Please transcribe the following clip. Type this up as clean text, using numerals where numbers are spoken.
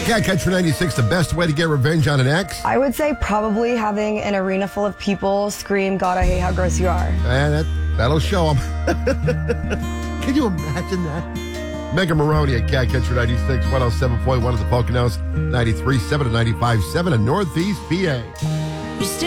Cat Catcher 96, the best way to get revenge on an ex? I would say probably having an arena full of people scream, God, I hate how gross you are. And that'll show them. Can you imagine that? Megan Maroney at Cat Catcher 96, 107.1 at the Poconos, 93.7 and 95.7 in Northeast PA.